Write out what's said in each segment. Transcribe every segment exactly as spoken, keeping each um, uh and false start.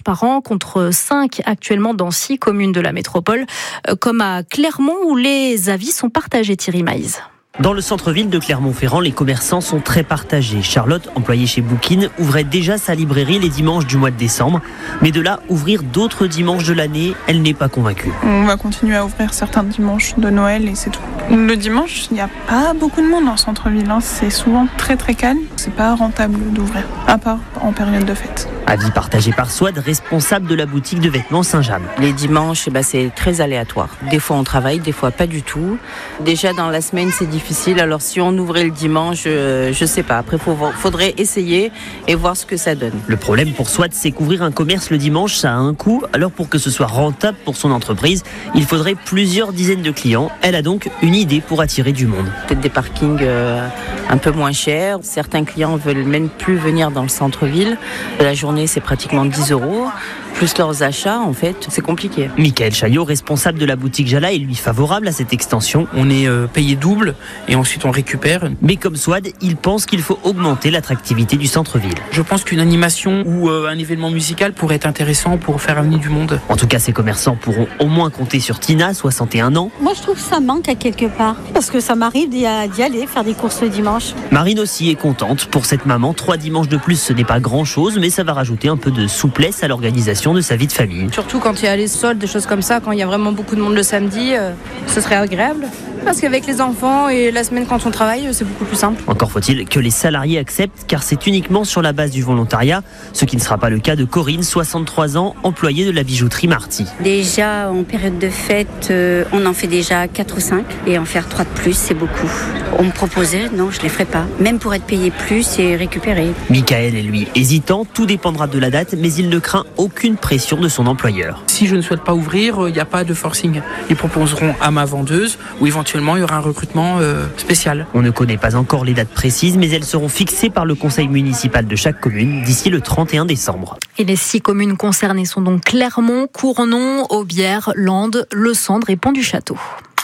par an contre cinq actuellement dans six communes de la métropole, comme à Clermont où les avis sont partagés. Thierry Maïs. Dans le centre-ville de Clermont-Ferrand, les commerçants sont très partagés. Charlotte, employée chez Bookin, ouvrait déjà sa librairie les dimanches du mois de décembre. Mais de là, ouvrir d'autres dimanches de l'année, elle n'est pas convaincue. On va continuer à ouvrir certains dimanches de Noël et c'est tout. Le dimanche, il n'y a pas beaucoup de monde dans le centre-ville. Hein. C'est souvent très très calme. C'est pas rentable d'ouvrir, à part en période de fête. Avis partagé par Swad, responsable de la boutique de vêtements Saint-James. Les dimanches, bah, c'est très aléatoire. Des fois on travaille, des fois pas du tout. Déjà dans la semaine, c'est difficile. Alors si on ouvrait le dimanche, euh, je sais pas. Après, il faudrait essayer et voir ce que ça donne. Le problème pour Swad, c'est qu'ouvrir un commerce le dimanche, ça a un coût. Alors pour que ce soit rentable pour son entreprise, il faudrait plusieurs dizaines de clients. Elle a donc une idée pour attirer du monde. Peut-être des parkings euh, un peu moins chers. Certains clients veulent même plus venir dans le centre-ville. La journée, c'est pratiquement dix euros. Plus leurs achats, en fait, c'est compliqué. Michael Chaillot, responsable de la boutique Jala, est lui favorable à cette extension. On est euh, payé double et ensuite on récupère. Mais comme Swad, il pense qu'il faut augmenter l'attractivité du centre-ville. Je pense qu'une animation ou euh, un événement musical pourrait être intéressant pour faire venir du monde. En tout cas, ces commerçants pourront au moins compter sur Tina, soixante et un ans. Moi, je trouve que ça manque à quelque part. Parce que ça m'arrive d'y aller, faire des courses le dimanche. Marine aussi est contente. Pour cette maman, trois dimanches de plus, ce n'est pas grand-chose, mais ça va rajouter un peu de souplesse à l'organisation de sa vie de famille. Surtout quand il y a les soldes, des choses comme ça, quand il y a vraiment beaucoup de monde le samedi, euh, ce serait agréable. Parce qu'avec les enfants et la semaine quand on travaille, c'est beaucoup plus simple. Encore faut-il que les salariés acceptent, car c'est uniquement sur la base du volontariat, ce qui ne sera pas le cas de Corinne, soixante-trois ans, employée de la bijouterie Marty. Déjà en période de fête, euh, on en fait déjà quatre ou cinq, et en faire trois de plus, c'est beaucoup. On me proposait, non, je ne les ferai pas. Même pour être payé plus et récupérer. Michael est lui hésitant, tout dépendra de la date, mais il ne craint aucune pression de son employeur. Si je ne souhaite pas ouvrir, il n'y a pas de forcing. Ils proposeront à ma vendeuse ou éventuellement il y aura un recrutement euh, spécial. On ne connaît pas encore les dates précises, mais elles seront fixées par le conseil municipal de chaque commune d'ici le trente et un décembre. Et les six communes concernées sont donc Clermont, Cournon, Aubière, Landes, Le Sandre et Pont-du-Château.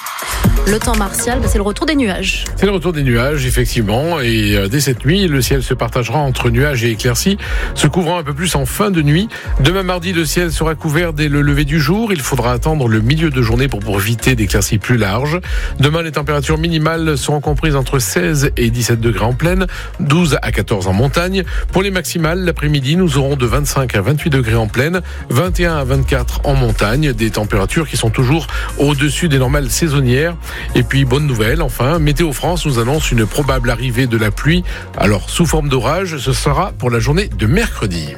Le temps martial, c'est le retour des nuages. C'est le retour des nuages, effectivement. Et dès cette nuit, le ciel se partagera entre nuages et éclaircies, se couvrant un peu plus en fin de nuit. Demain mardi, le ciel sera couvert dès le lever du jour. Il faudra attendre le milieu de journée pour profiter d'éclaircies plus larges. Demain, les températures minimales seront comprises entre seize et dix-sept degrés en plaine, douze à quatorze en montagne. Pour les maximales, l'après-midi, nous aurons de vingt-cinq à vingt-huit degrés en plaine, vingt et un à vingt-quatre en montagne. Des températures qui sont toujours au-dessus des normales saisonnières. Et puis, bonne nouvelle, enfin, Météo France nous annonce une probable arrivée de la pluie. Alors, sous forme d'orage, ce sera pour la journée de mercredi.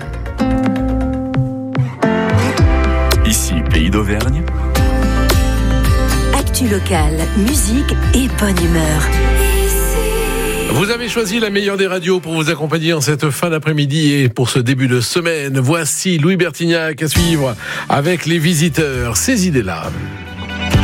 Ici, Pays d'Auvergne. Actu locale, musique et bonne humeur. Vous avez choisi la meilleure des radios pour vous accompagner en cette fin d'après-midi et pour ce début de semaine. Voici Louis Bertignac à suivre avec Les Visiteurs. Ces idées-là.